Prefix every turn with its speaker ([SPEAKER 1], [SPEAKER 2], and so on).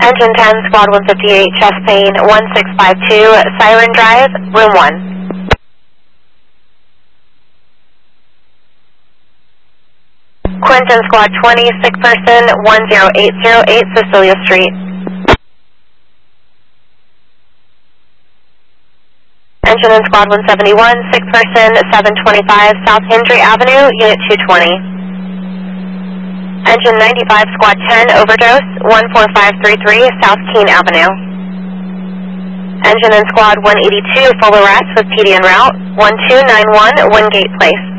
[SPEAKER 1] Engine 10, Squad 158, chest pain, 1652, Siren Drive, room 1. Quinton, Squad 20, sick person, 10808, Cecilia Street. Engine in Squad 171, sick person, 725, South Hendry Avenue, Unit 220. Engine 95, Squad 10, overdose, 14533, South Keene Avenue. Engine in Squad 182, full arrest with PD en route, 1291, Wingate Place.